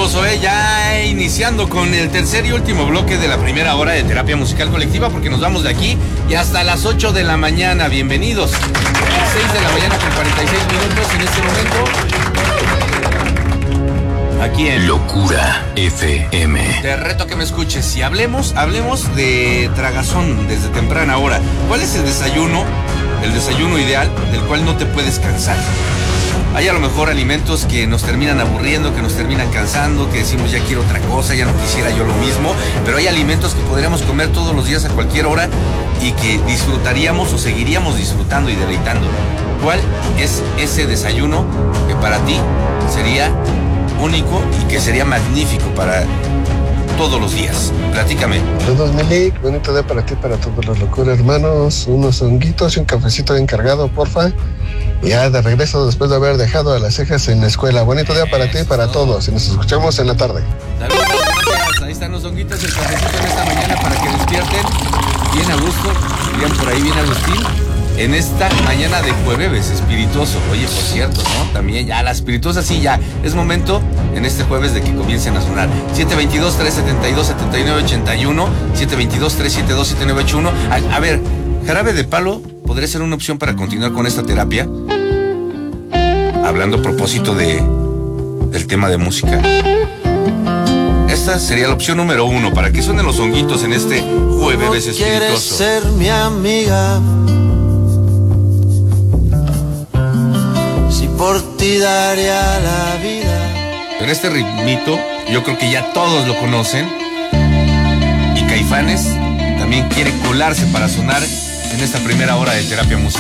sabroso, ya iniciando con el tercer y último bloque de la primera hora de terapia musical colectiva, porque nos vamos de aquí y hasta las 8 de la mañana. Bienvenidos. 6 de la mañana con 46 minutos en este momento. Aquí en Locura FM. Te reto a que me escuches y hablemos de tragazón desde temprana hora. ¿Cuál es el desayuno ideal del cual no te puedes cansar? Hay a lo mejor alimentos que nos terminan aburriendo, que nos terminan cansando, que decimos ya quiero otra cosa, ya no quisiera yo lo mismo, pero hay alimentos que podríamos comer todos los días a cualquier hora y que disfrutaríamos o seguiríamos disfrutando y deleitando. ¿Cuál es ese desayuno que para ti sería único y que sería magnífico para todos los días? Platícame. Saludos, Milik, bonito día para ti, para todos los Locura hermanos, unos honguitos y un cafecito bien cargado, porfa. Ya de regreso después de haber dejado a las cejas en la escuela. Bonito día para ti y para todos. Y nos escuchamos en la tarde. Saludos, gracias. Ahí están los honguitos, el cafecito en esta mañana para que despierten bien a gusto, bien por ahí, bien Agustín, en esta mañana de jueves espirituoso. Oye, por cierto, ¿no? También ya la espirituosa sí, ya es momento en este jueves de que comiencen a sonar. 722-372-7981, 722-372-7981. A ver, jarabe de palo podría ser una opción para continuar con esta terapia. Hablando a propósito del tema de música. Esta sería la opción número 1 para que suenen los honguitos en este jueves espirituoso. ¿Quieres ser mi amiga? Si por ti daría la vida. Pero este ritmito, yo creo que ya todos lo conocen. Y Caifanes también quiere colarse para sonar en esta primera hora de terapia musical.